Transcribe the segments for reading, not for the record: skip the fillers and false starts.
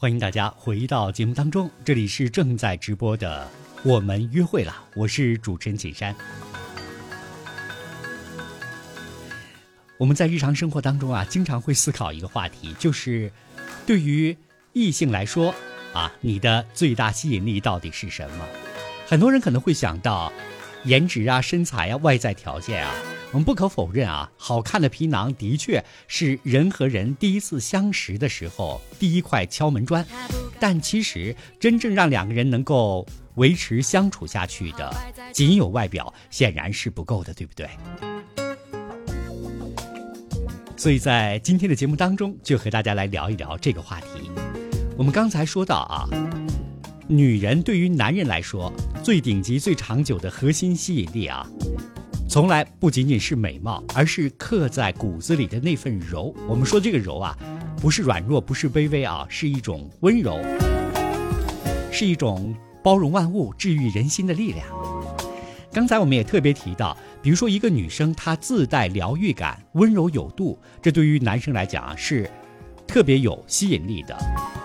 欢迎大家回到节目当中，这里是正在直播的我们约会了，我是主持人锦山。我们在日常生活当中经常会思考一个话题，就是对于异性来说你的最大吸引力到底是什么？很多人可能会想到颜值身材外在条件我们不可否认好看的皮囊的确是人和人第一次相识的时候第一块敲门砖，但其实真正让两个人能够维持相处下去的，仅有外表显然是不够的，对不对？所以在今天的节目当中，就和大家来聊一聊这个话题。我们刚才说到女人对于男人来说最顶级最长久的核心吸引力从来不仅仅是美貌，而是刻在骨子里的那份柔。我们说这个柔不是软弱，不是卑微是一种温柔，是一种包容万物、治愈人心的力量。刚才我们也特别提到，比如说一个女生她自带疗愈感，温柔有度，这对于男生来讲是特别有吸引力的，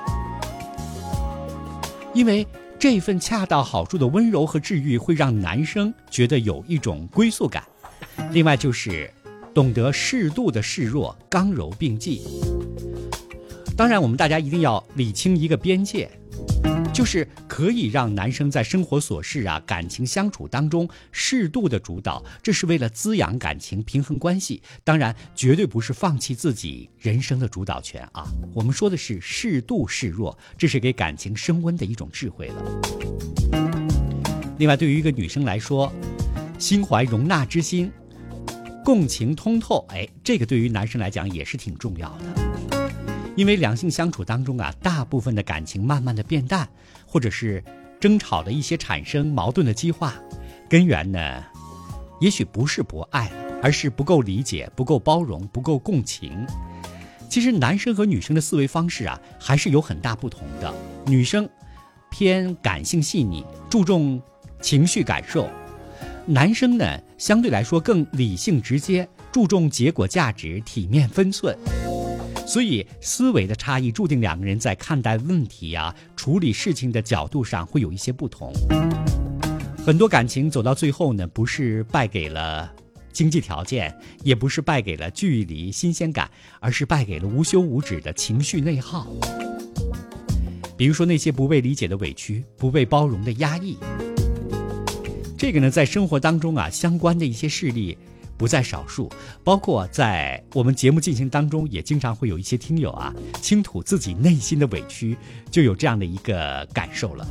因为这份恰到好处的温柔和治愈会让男生觉得有一种归宿感。另外就是懂得适度的示弱，刚柔并济。当然我们大家一定要理清一个边界，就是可以让男生在生活琐事感情相处当中适度的主导，这是为了滋养感情，平衡关系。当然绝对不是放弃自己人生的主导权我们说的是适度示弱，这是给感情升温的一种智慧了。另外对于一个女生来说，心怀容纳之心，共情通透，这个对于男生来讲也是挺重要的。因为两性相处当中大部分的感情慢慢的变淡，或者是争吵的一些产生，矛盾的激化，根源呢也许不是不爱了，而是不够理解，不够包容，不够共情。其实男生和女生的思维方式还是有很大不同的。女生偏感性细腻，注重情绪感受，男生呢相对来说更理性直接，注重结果价值，体面分寸。所以思维的差异注定两个人在看待问题处理事情的角度上会有一些不同。很多感情走到最后呢，不是败给了经济条件，也不是败给了距离新鲜感，而是败给了无休无止的情绪内耗。比如说那些不被理解的委屈，不被包容的压抑，这个呢在生活当中相关的一些事例不在少数，包括在我们节目进行当中也经常会有一些听友倾吐自己内心的委屈，就有这样的一个感受了。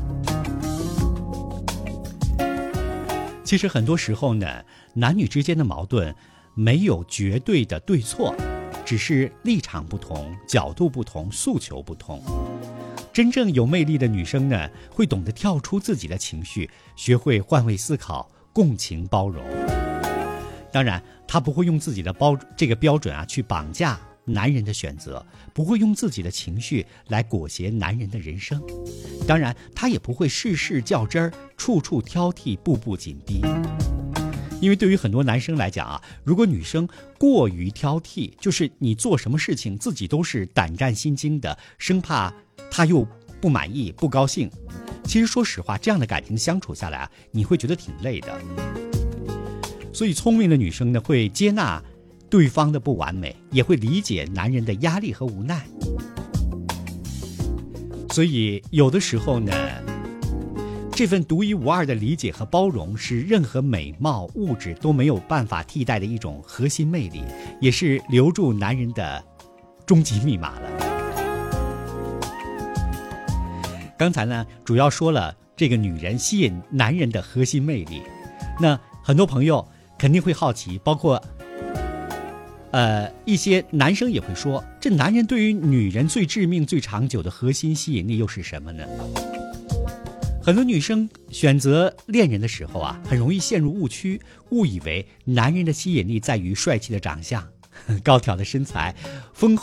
其实很多时候呢，男女之间的矛盾没有绝对的对错，只是立场不同，角度不同，诉求不同。真正有魅力的女生呢，会懂得跳出自己的情绪，学会换位思考，共情包容。当然她不会用自己的这个标准去绑架男人的选择，不会用自己的情绪来裹挟男人的人生。当然她也不会事事较真儿，处处挑剔，步步紧逼。因为对于很多男生来讲如果女生过于挑剔，就是你做什么事情自己都是胆战心惊的，生怕她又不满意不高兴。其实说实话，这样的感情相处下来你会觉得挺累的。所以聪明的女生呢，会接纳对方的不完美，也会理解男人的压力和无奈。所以有的时候呢，这份独一无二的理解和包容是任何美貌物质都没有办法替代的一种核心魅力，也是留住男人的终极密码了。刚才呢主要说了这个女人吸引男人的核心魅力，那很多朋友肯定会好奇，包括一些男生也会说，这男人对于女人最致命最长久的核心吸引力又是什么呢？很多女生选择恋人的时候很容易陷入误区，误以为男人的吸引力在于帅气的长相、高挑的身材、丰厚